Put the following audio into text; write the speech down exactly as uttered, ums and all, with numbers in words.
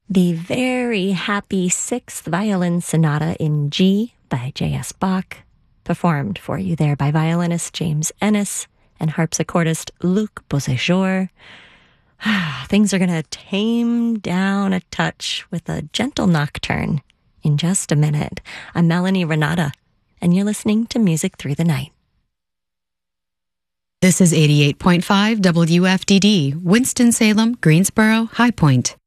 The very happy Sixth Violin Sonata in G by J S. Bach, performed for you there by violinist James Ennis and harpsichordist Luc Beauséjour. Things are going to tame down a touch with a gentle nocturne in just a minute. I'm Melanie Renata, and you're listening to Music Through the Night. This is eighty-eight point five W F D D, Winston-Salem, Greensboro, High Point.